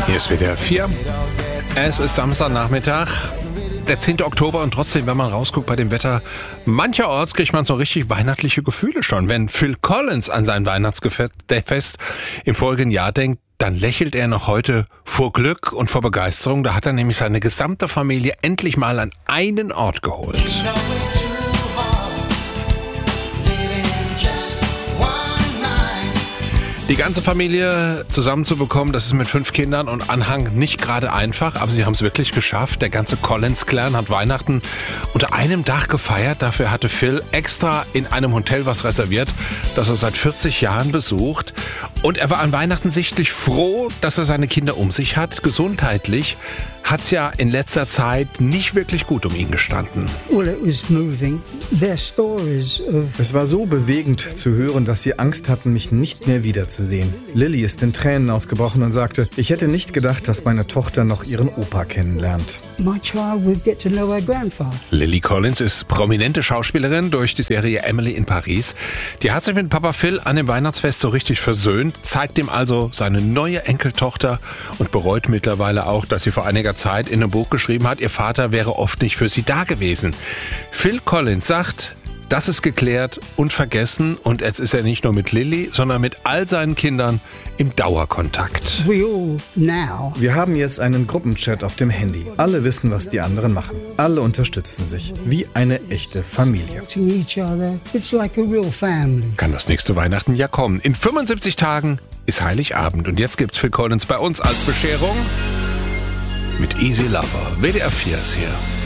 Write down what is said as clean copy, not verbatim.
Hier ist WDR 4. Es ist Samstagnachmittag, der 10. Oktober und trotzdem, wenn man rausguckt bei dem Wetter, mancherorts kriegt man so richtig weihnachtliche Gefühle schon. Wenn Phil Collins an sein Weihnachtsfest im folgenden Jahr denkt, dann lächelt er noch heute vor Glück und vor Begeisterung. Da hat er nämlich seine gesamte Familie endlich mal an einen Ort geholt. Die ganze Familie zusammenzubekommen, das ist mit 5 Kindern und Anhang nicht gerade einfach, aber sie haben es wirklich geschafft. Der ganze Collins-Clan hat Weihnachten unter einem Dach gefeiert. Dafür hatte Phil extra in einem Hotel was reserviert, das er seit 40 Jahren besucht. Und er war an Weihnachten sichtlich froh, dass er seine Kinder um sich hat. Gesundheitlich hat es ja in letzter Zeit nicht wirklich gut um ihn gestanden. Es war so bewegend zu hören, dass sie Angst hatten, mich nicht mehr wiederzusehen. Lily ist in Tränen ausgebrochen und sagte, ich hätte nicht gedacht, dass meine Tochter noch ihren Opa kennenlernt. Lily Collins ist prominente Schauspielerin durch die Serie Emily in Paris. Die hat sich mit Papa Phil an dem Weihnachtsfest so richtig versöhnt, zeigt ihm also seine neue Enkeltochter und bereut mittlerweile auch, dass sie vor einiger Zeit in einem Buch geschrieben hat, ihr Vater wäre oft nicht für sie da gewesen. Phil Collins sagt, das ist geklärt und vergessen und jetzt ist er nicht nur mit Lily, sondern mit all seinen Kindern im Dauerkontakt. Wir haben jetzt einen Gruppenchat auf dem Handy. Alle wissen, was die anderen machen. Alle unterstützen sich. Wie eine echte Familie. Kann das nächste Weihnachten ja kommen. In 75 Tagen ist Heiligabend und jetzt gibt's Phil Collins bei uns als Bescherung mit Easy Lover. WDR 4 ist hier.